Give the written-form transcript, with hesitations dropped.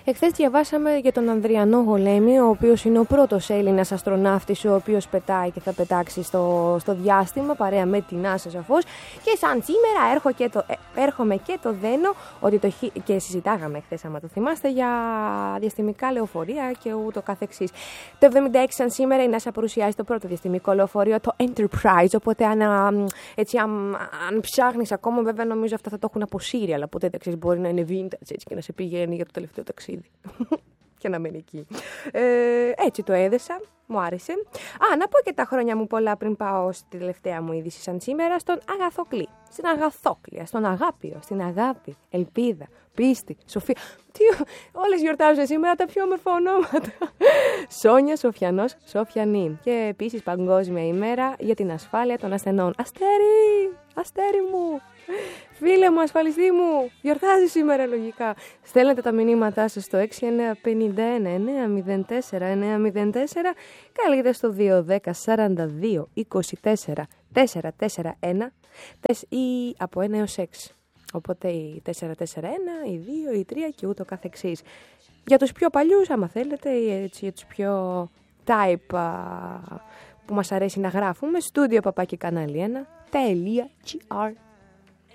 Εχθές διαβάσαμε για τον Ανδριανό Γολέμη, ο οποίος είναι ο πρώτος Έλληνας αστροναύτης, ο οποίος πετάει και θα πετάξει στο διάστημα, παρέα με την NASA σαφώς. Και σαν σήμερα έρχομαι και το δένω, και συζητάγαμε χθες, άμα το θυμάστε, για διαστημικά λεωφορεία και ούτω καθεξής. Το 1976, σαν σήμερα, η NASA παρουσιάζει το πρώτο διαστημικό λεωφορείο, το Enterprise. Οπότε, αν ψάχνεις ακόμα, βέβαια νομίζω αυτά θα το έχουν αποσύρει, αλλά ποτέ δεν ξέρεις, μπορεί να είναι vintage έτσι, και να σε πηγαίνει για το τελευταίο ταξίδι. Και να μένει εκεί. Έτσι το έδεσα, μου άρεσε. Να πω και τα χρόνια μου πολλά πριν πάω στη τελευταία μου είδηση σαν σήμερα, στον Αγαθοκλή, στην Αγαθόκλεια, στον Αγάπιο, στην Αγάπη, Ελπίδα, Πίστη, Σοφία. Όλες γιορτάζουν σήμερα τα πιο όμορφα ονόματα. Σόνια, Σοφιανός, Σοφιανή. Και επίσης Παγκόσμια ημέρα για την ασφάλεια των ασθενών. Αστέρι μου! Φίλε μου, ασφαλιστή μου, γιορτάζει σήμερα λογικά. Στέλνετε τα μηνύματά σας στο 6951-904-904. Καλείτε στο 210-42-24-441 ή από 1 έως 6. Οπότε η 441, η 2, η 3 και ούτω καθεξής. Για τους πιο παλιούς, άμα θέλετε, ή έτσι, για τους πιο type που μας αρέσει να γράφουμε, studio@kanali1.gr.